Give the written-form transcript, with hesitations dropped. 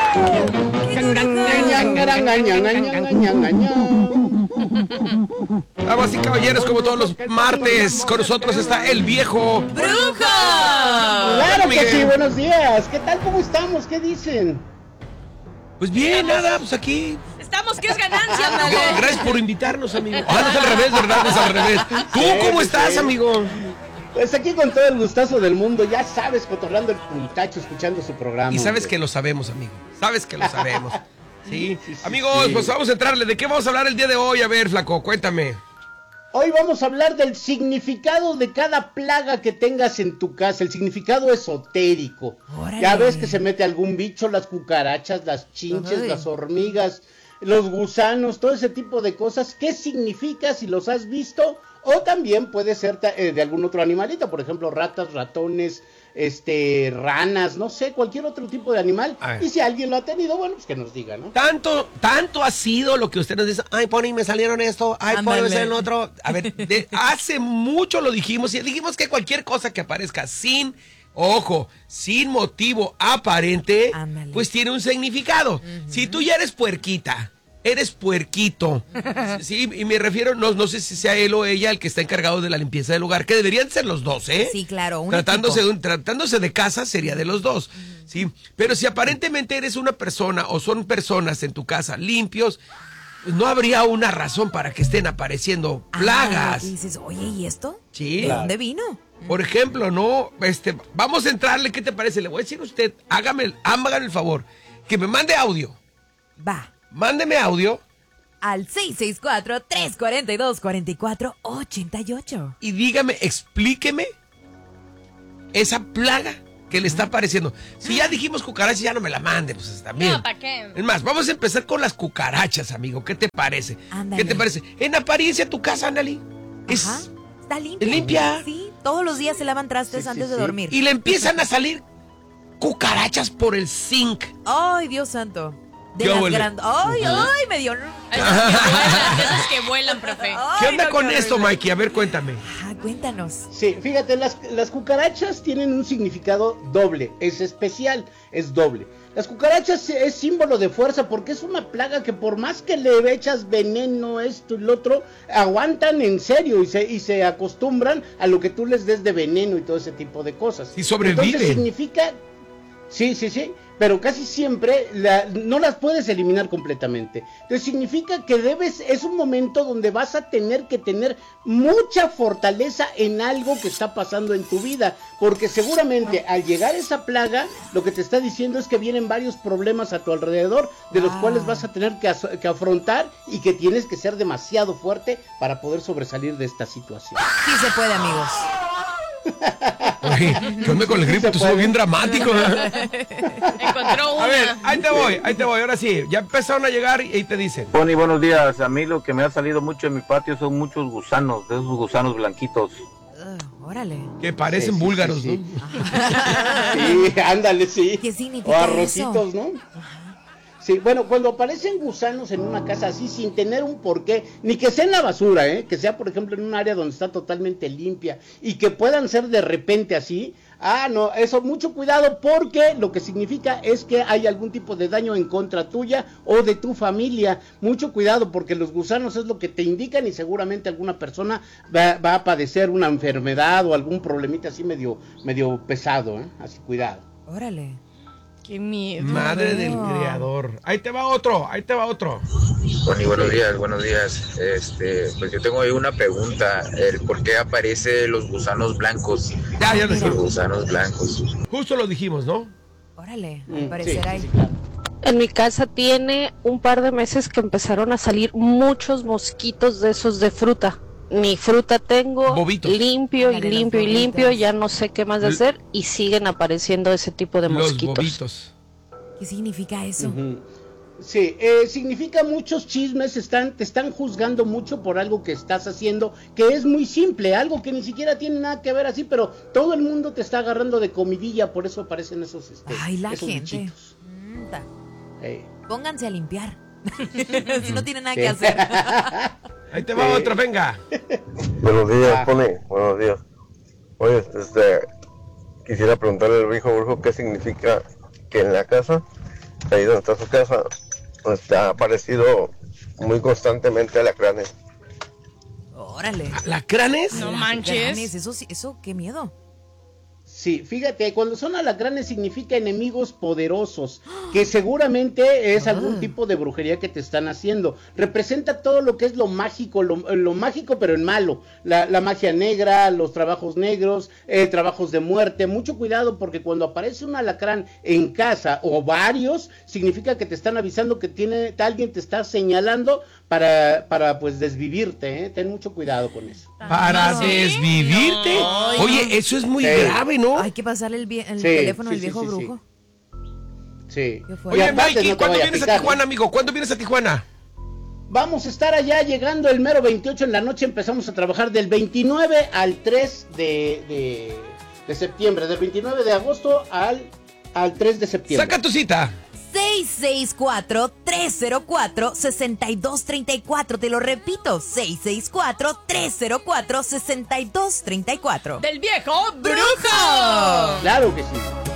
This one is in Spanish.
Damas y caballeros, como todos los martes, con nosotros está el viejo ¡Brujo! Claro que sí, buenos días. ¿Qué tal? ¿Cómo estamos? ¿Qué dicen? Pues bien, nada, pues aquí. Estamos, que es ganancia, amigo. Gracias por invitarnos, amigo. Ah, no es al revés, ¿verdad? No es al revés. ¿Tú cómo estás, amigo? Pues aquí con todo el gustazo del mundo, ya sabes, cotorreando el puntacho, escuchando su programa. Y sabes que lo sabemos, amigo. Sabes que lo sabemos. Sí. Amigos, pues vamos a entrarle. ¿De qué vamos a hablar el día de hoy? A ver, flaco, cuéntame. Hoy vamos a hablar del significado de cada plaga que tengas en tu casa, el significado esotérico. ¡Órale! Ya ves que se mete algún bicho, las cucarachas, las chinches, las hormigas, los gusanos, todo ese tipo de cosas. ¿Qué significa si los has visto? O también puede ser de algún otro animalito, por ejemplo, ratas, ratones, ranas, no sé, cualquier otro tipo de animal. Y si alguien lo ha tenido, bueno, pues que nos diga, ¿no? Tanto ha sido lo que usted nos dice. Ay, Pony, me salieron esto. Ay, Pony, me salieron otro. A ver, hace mucho lo dijimos. Y dijimos que cualquier cosa que aparezca sin motivo aparente, pues tiene un significado. Si tú ya eres puerquita, eres puerquito. Sí, y me refiero, no sé si sea él o ella el que está encargado de la limpieza del lugar, que deberían ser los dos, ¿eh? Sí, claro. Tratándose de casa sería de los dos, ¿sí? Pero si aparentemente eres una persona o son personas en tu casa limpios, pues no habría una razón para que estén apareciendo plagas. Y dices, oye, ¿y esto? Sí. ¿De dónde vino? Por ejemplo, no, vamos a entrarle, ¿qué te parece? Le voy a decir a usted, hágame el favor, que me mande audio. Va. Mándeme audio. Al 664-342-4488. Y dígame, explíqueme esa plaga que le está apareciendo. Si ya dijimos cucarachas, ya no me la mande, pues también. No, ¿para qué? Es más, vamos a empezar con las cucarachas, amigo. ¿Qué te parece? Ándale. ¿Qué te parece? En apariencia, tu casa, ándale. Ajá. Está limpia. ¿Es limpia? Sí, todos los días se lavan trastes antes de dormir. Y le empiezan a salir cucarachas por el zinc. Ay, Dios santo. De ¿Qué las huele? grandes. Ay, me dio. Esas que vuelan, profe. ¿Qué onda con esto, Mikey? A ver, cuéntame. Cuéntanos. Sí, fíjate, las cucarachas tienen un significado doble, es especial, es doble. Las cucarachas es símbolo de fuerza porque es una plaga que por más que le echas veneno, esto y lo otro, aguantan en serio y se acostumbran a lo que tú les des de veneno y todo ese tipo de cosas. Y sobreviven. Entonces significa... Sí, pero casi siempre no las puedes eliminar completamente. Entonces significa que es un momento donde vas a tener que tener mucha fortaleza en algo que está pasando en tu vida, porque seguramente al llegar esa plaga, lo que te está diciendo es que vienen varios problemas a tu alrededor, de los cuales vas a tener que afrontar y que tienes que ser demasiado fuerte para poder sobresalir de esta situación. Sí se puede, amigos. Oye, ¿qué onda con el grito? Tú sos bien dramático. Encontró una. A ver, ahí te voy, ahora sí. Ya empezaron a llegar y te dicen. Pony, buenos días. A mí lo que me ha salido mucho en mi patio son muchos gusanos, de esos gusanos blanquitos. Órale. Que parecen búlgaros, ¿no? Sí, ándale, sí. ¿Qué significa o arrocitos, eso? ¿no? Sí, bueno, cuando aparecen gusanos en una casa así sin tener un porqué, ni que sea en la basura, que sea por ejemplo en un área donde está totalmente limpia y que puedan ser de repente así, no, eso mucho cuidado porque lo que significa es que hay algún tipo de daño en contra tuya o de tu familia. Mucho cuidado porque los gusanos es lo que te indican y seguramente alguna persona va a padecer una enfermedad o algún problemita así medio pesado, así cuidado. Órale. Qué miedo. Madre del creador. Ahí te va otro. Pony, buenos días. Pues yo tengo ahí una pregunta, el por qué aparece los gusanos blancos. Ya lo Los dijimos. gusanos blancos. Justo lo dijimos, ¿no? Órale, al parecer Sí, hay. sí, claro. En mi casa tiene un par de meses que empezaron a salir muchos mosquitos de esos de fruta. Mi fruta tengo Bobitos. limpio y Ándale, limpio y los limpio, bobitos. ya no sé qué más de hacer y siguen apareciendo ese tipo de Los mosquitos. bobitos. ¿Qué significa eso? Ujú. Sí, significa muchos chismes, te están juzgando mucho por algo que estás haciendo, que es muy simple, algo que ni siquiera tiene nada que ver así, pero todo el mundo te está agarrando de comidilla, por eso aparecen esos Ay, la esos gente. bichitos. Pónganse a limpiar. Si no tienen nada Sí. que hacer. Ahí te va otra, venga. Buenos días, Pony. Buenos días. Oye, quisiera preguntarle al viejo brujo qué significa que en la casa ahí donde está su casa, ha aparecido muy constantemente alacranes. Órale. ¿Alacranes? No manches. Alacranes, eso, qué miedo. Sí, fíjate, cuando son alacranes significa enemigos poderosos, que seguramente es algún tipo de brujería que te están haciendo. Representa todo lo que es lo mágico, lo mágico pero en malo. La magia negra, los trabajos negros, trabajos de muerte. Mucho cuidado porque cuando aparece un alacrán en casa o varios, significa que te están avisando que alguien te está señalando para pues desvivirte, ¿eh? Ten mucho cuidado con eso. ¿Para desvivirte? No. Oye, eso es muy grave, ¿no? Hay que pasarle el teléfono al viejo brujo. Sí. Oye, Mikey, ¿cuándo vienes a Tijuana, amigo? ¿Cuándo vienes a Tijuana? Vamos a estar allá llegando el mero 28 en la noche. Empezamos a trabajar del 29 al 3 de septiembre. Del 29 de agosto al 3 de septiembre. Saca tu cita. 664-304-6234. Te lo repito, 664-304-6234. ¡Del viejo brujo! Claro que sí.